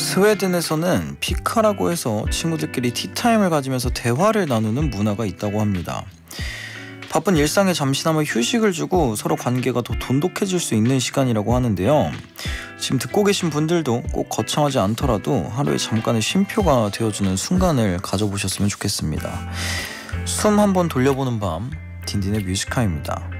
스웨덴에서는 피카라고 해서 친구들끼리 티타임을 가지면서 대화를 나누는 문화가 있다고 합니다. 바쁜 일상에 잠시나마 휴식을 주고 서로 관계가 더 돈독해질 수 있는 시간이라고 하는데요. 지금 듣고 계신 분들도 꼭 거창하지 않더라도 하루에 잠깐의 쉼표가 되어주는 순간을 가져보셨으면 좋겠습니다. 숨 한번 돌려보는 밤, 딘딘의 뮤지카입니다.